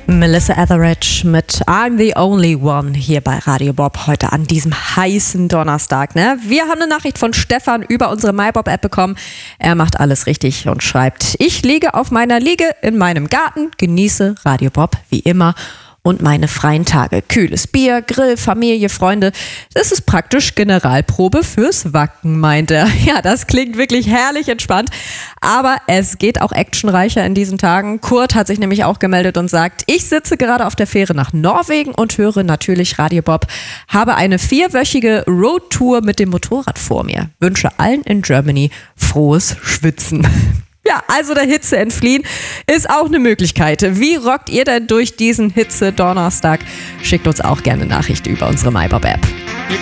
Melissa Etheridge mit I'm the Only One hier bei Radio Bob heute an diesem heißen Donnerstag. Wir haben eine Nachricht von Stefan über unsere MyBob-App bekommen. Er macht alles richtig und schreibt: Ich liege auf meiner Liege in meinem Garten, genieße Radio Bob wie immer und meine freien Tage. Kühles Bier, Grill, Familie, Freunde. Das ist praktisch Generalprobe fürs Wacken, meint er. Ja, das klingt wirklich herrlich entspannt. Aber es geht auch actionreicher in diesen Tagen. Kurt hat sich nämlich auch gemeldet und sagt: Ich sitze gerade auf der Fähre nach Norwegen und höre natürlich Radio Bob. Habe eine 4-wöchige Roadtour mit dem Motorrad vor mir. Wünsche allen in Germany frohes Schwitzen. Ja, also der Hitze entfliehen ist auch eine Möglichkeit. Wie rockt ihr denn durch diesen Hitze-Donnerstag? Schickt uns auch gerne Nachrichten über unsere MyBob-App.